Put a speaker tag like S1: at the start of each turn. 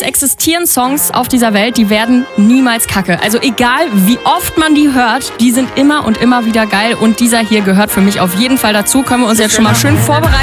S1: existieren Songs auf dieser Welt, die werden niemals kacke. Also egal, wie oft man die hört, die sind immer und immer wieder geil. Und dieser hier gehört für mich auf jeden Fall dazu. Können wir uns jetzt schon mal schön vorbereiten.